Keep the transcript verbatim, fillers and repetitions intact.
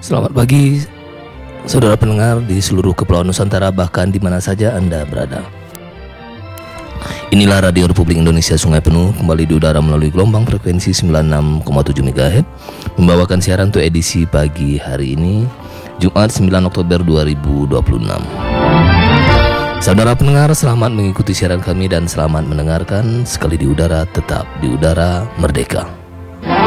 Selamat pagi, saudara pendengar di seluruh Kepulauan Nusantara, bahkan di mana saja Anda berada. Inilah Radio Republik Indonesia Sungai Penuh, kembali di udara melalui gelombang frekuensi sembilan puluh enam koma tujuh megahertz, membawakan siaran untuk edisi pagi hari ini, Jumat sembilan Oktober dua ribu dua puluh enam. Saudara pendengar, selamat mengikuti siaran kami dan selamat mendengarkan. Sekali di udara, tetap di udara merdeka.